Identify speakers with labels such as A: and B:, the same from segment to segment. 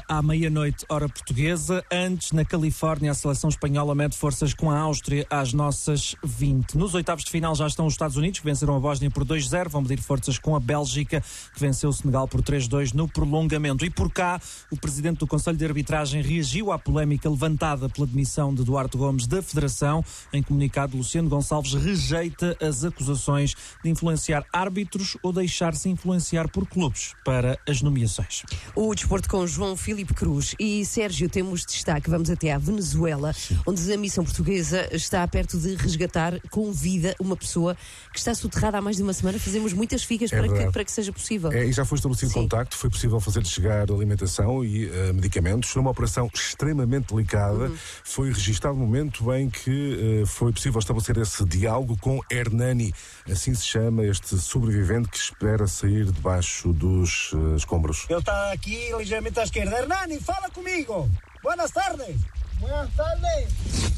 A: à meia-noite, hora portuguesa. Antes, na Califórnia, a seleção espanhola mede forças com a Áustria às nossas 20. Nos oitavos de final já estão os Estados Unidos, que venceram a Bósnia por 2-0. Vão medir forças com a Bélgica, que venceu o Senegal por 3-2 no prolongamento. E por cá, o presidente do Conselho de Arbitragem reagiu à polémica levantada pela demissão de Duarte Gomes da Federação. Em comunicado, Luciano Gonçalves rejeita as acusações de influenciar árbitros ou deixar-se influenciar por clubes para as nomeações.
B: O desporto com João Filipe Cruz e Sérgio, temos destaque. Vamos até à Venezuela, onde a missão portuguesa está perto de resgatar com vida uma pessoa que está soterrada há mais de uma semana. Fazemos muitas figas para que seja possível.
C: E já foi estabelecido contacto, foi possível fazer chegar alimentação e medicamentos. Numa operação extremamente delicada, foi registado o momento em que foi possível estabelecer esse diálogo com Hernani, assim se chama este sobrevivente que espera sair debaixo dos escombros.
D: Ele está aqui ligeiramente à esquerda. Hernani, fala comigo. Buenas tardes.
E: Buenas tardes.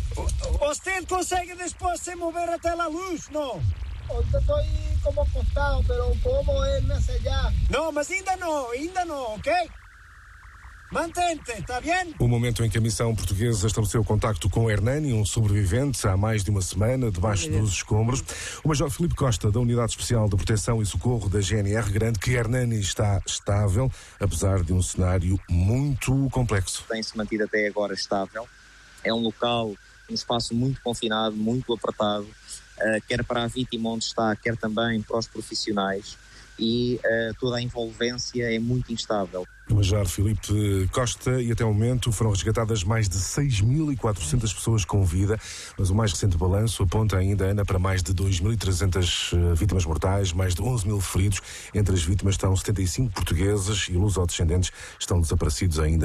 D: ¿Usted consegue después se mover até la luz? No.
E: Ahorita estoy como acostado, pero puedo moverme hacia allá.
D: No, mas ainda não, ¿ok? Mantente, está bem?
C: O momento em que a missão portuguesa estabeleceu contacto com Hernani, um sobrevivente, há mais de uma semana, debaixo dos escombros. O Major Filipe Costa, da Unidade Especial de Proteção e Socorro da GNR, garante que Hernani está estável, apesar de um cenário muito complexo.
F: Tem-se mantido até agora estável. É um local, um espaço muito confinado, muito apertado, quer para a vítima onde está, quer também para os profissionais. E toda a envolvência é muito instável.
C: O Major Filipe Costa, e até o momento foram resgatadas mais de 6.400 pessoas com vida, mas o mais recente balanço aponta ainda, Ana, para mais de 2.300 vítimas mortais, mais de 11.000 feridos. Entre as vítimas estão 75 portugueses e lusodescendentes. Estão desaparecidos ainda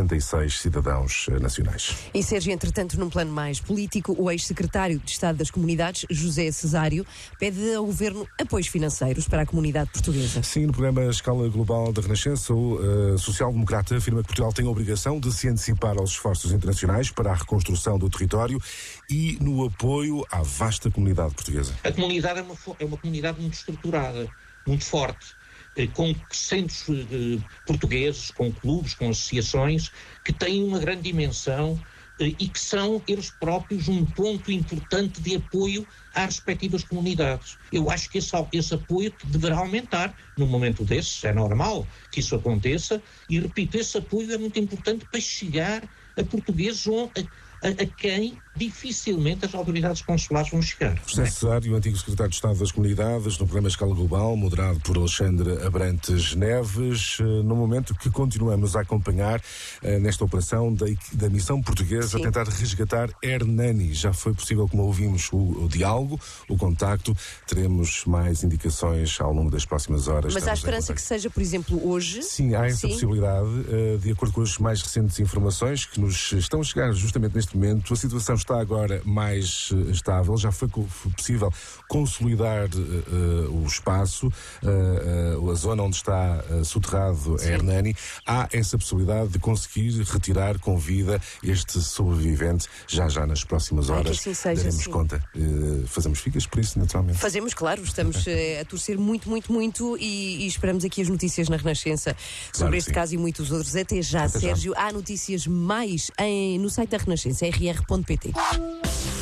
C: 66 cidadãos nacionais.
B: E Sérgio, entretanto, num plano mais político, o ex-secretário de Estado das Comunidades, José Cesário, pede ao Governo apoios financeiros para a comunidade portuguesa.
C: Sim, no programa Escala Global da Renascença, o social-democrata afirma que Portugal tem a obrigação de se antecipar aos esforços internacionais para a reconstrução do território e no apoio à vasta comunidade portuguesa.
G: A comunidade é uma comunidade muito estruturada, muito forte, com centros portugueses, com clubes, com associações, que têm uma grande dimensão e que são eles próprios um ponto importante de apoio às respectivas comunidades. Eu acho que esse apoio deverá aumentar num momento desses, é normal que isso aconteça, e repito, esse apoio é muito importante para chegar a portugueses a quem dificilmente as autoridades consulares vão chegar.
C: José Cesário, antigo secretário de Estado das Comunidades, no programa Escala Global, moderado por Alexandre Abrantes Neves, no momento que continuamos a acompanhar nesta operação da missão portuguesa a tentar resgatar Hernani. Já foi possível, como ouvimos, o diálogo, o contacto. Teremos mais indicações ao longo das próximas horas.
B: Mas há esperança que seja, por exemplo, hoje?
C: Sim, há essa possibilidade. De acordo com as mais recentes informações que nos estão a chegar justamente neste momento, a situação está agora mais estável. Já foi possível consolidar o espaço, a zona onde está soterrado Hernani. Há essa possibilidade de conseguir retirar com vida este sobrevivente já nas próximas horas.
B: Que assim seja,
C: daremos conta. Fazemos ficas por isso, naturalmente.
B: Fazemos, claro. Estamos a torcer muito e esperamos aqui as notícias na Renascença sobre este caso e muitos outros. Até já, Sérgio. Há notícias mais no site da Renascença, rr.pt.